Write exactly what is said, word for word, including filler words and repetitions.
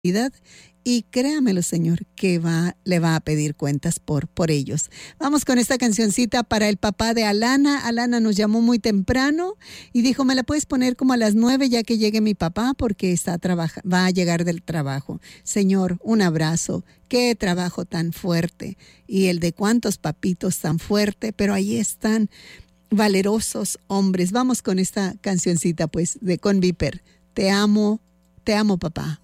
y créamelo, Señor, que va, le va a pedir cuentas por, por ellos. Vamos con esta cancioncita para el papá de Alana. Alana nos llamó muy temprano y dijo, ¿me la puedes poner como a las nueve ya que llegue mi papá? Porque está trabaja, va a llegar del trabajo. Señor, un abrazo. Qué trabajo tan fuerte. Y el de cuántos papitos tan fuerte, pero ahí están valerosos hombres. Vamos con esta cancioncita, pues, de Con Viper. Te amo, te amo, papá.